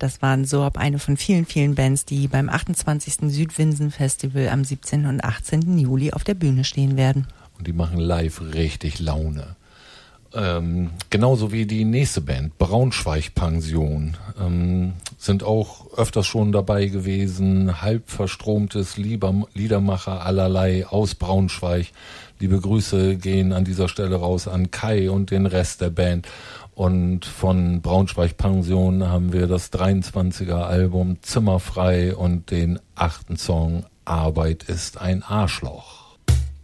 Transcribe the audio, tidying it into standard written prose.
Das waren Sorb, eine von vielen, vielen Bands, die beim 28. Südwinsen-Festival am 17. und 18. Juli auf der Bühne stehen werden. Und die machen live richtig Laune. Genauso wie die nächste Band, Braunschweig-Pension, sind auch öfters schon dabei gewesen. Halb verstromtes Liedermacher allerlei aus Braunschweig. Liebe Grüße gehen an dieser Stelle raus an Kai und den Rest der Band. Und von Braunschweig-Pension haben wir das 23er Album Zimmerfrei und den 8. Song Arbeit ist ein Arschloch.